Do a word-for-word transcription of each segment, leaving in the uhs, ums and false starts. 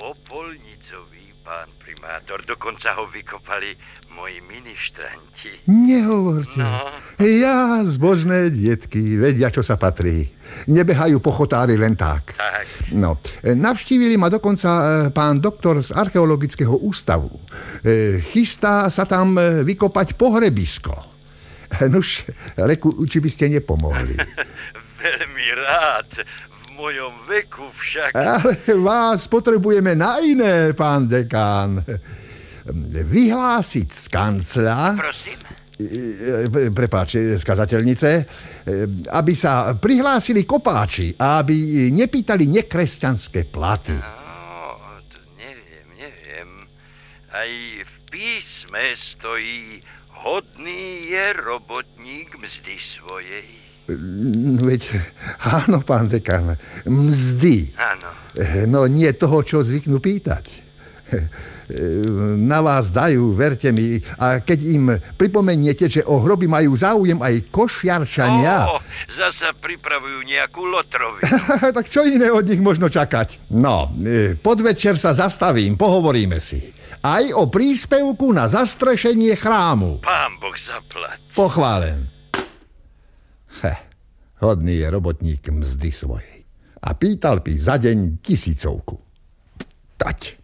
popolnicový, pán primátor. Dokonca ho vykopali moji ministranti. Nehovorte. No. Ja, zbožné dietky, vedia, čo sa patrí. Nebehajú po chotári len tak. Tak. No, navštívili ma dokonca pán doktor z archeologického ústavu. Chystá sa tam vykopať pohrebisko. Nuž, reku, či by ste nepomohli. Veľmi rád. V mojom veku však... Ale vás potrebujeme na iné, pán dekán. Vyhlásiť z kancla... Prosím? Prepáč, skazateľnice, aby sa prihlásili kopáči a aby nepýtali nekresťanské platy. No, to neviem, neviem. Aj v písme stojí: hodný je robotník mzdy svojej. Veď, áno, pán dekan, mzdy. Áno. No nie toho, čo zvyknú pýtať. Na vás dajú, verte mi, a keď im pripomeniete, že o hroby majú záujem aj košiarčania... Ó, zasa pripravujú nejakú lotrovinu. Tak čo iné od nich možno čakať? No, podvečer sa zastavím, pohovoríme si. Aj o príspevku na zastrešenie chrámu. Pán Boh zaplať. Pochválen. He, hodný je robotník mzdy svojej. A pýtal by za deň tisícovku. Tať.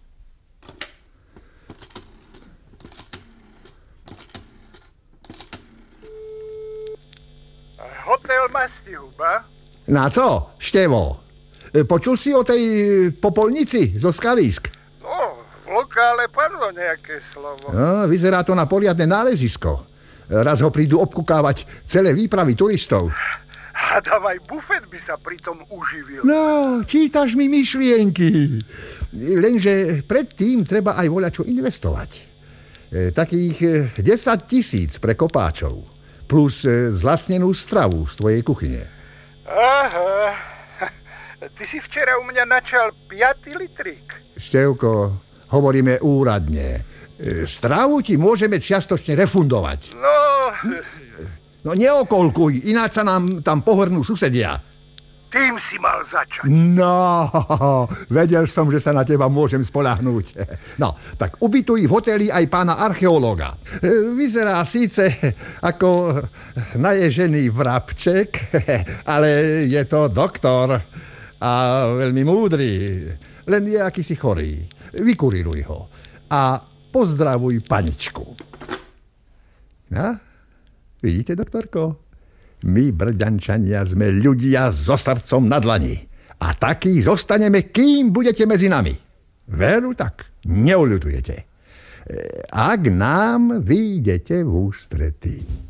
Hotel Mastihuba? Na co, Števo? Počul si o tej popolnici zo Skalísk? No, v lokále padlo nejaké slovo. No, vyzerá to na poriadne nálezisko. Raz ho prídu obkukávať celé výpravy turistov. Hádam, aj bufet by sa pritom uživil. No, čítaš mi myšlienky. Lenže predtým treba aj voľačo investovať. E, takých desať tisíc pre kopáčov. Plus e, zlacnenú stravu z tvojej kuchyne. Aha. Ty si včera u mňa načal piaty litrík. Števko, hovoríme úradne. E, stravu ti môžeme čiastočne refundovať. No... No neokolkuj, ináč sa nám tam pohrnú susedia. Tým si mal začať. No, vedel som, že sa na teba môžem spoľahnúť. No, tak ubytuj v hoteli aj pána archeológa. Vyzerá síce ako naježený vrabček, ale je to doktor a veľmi múdry. Len je akýsi chorý. Vykuríruj ho a pozdravuj paničku. No, vidíte, doktorko? My, Brďančania, sme ľudia so srdcom na dlani. A takí zostaneme, kým budete medzi nami. Veru tak, neuľutujete. Ak nám vyjdete v ústretí.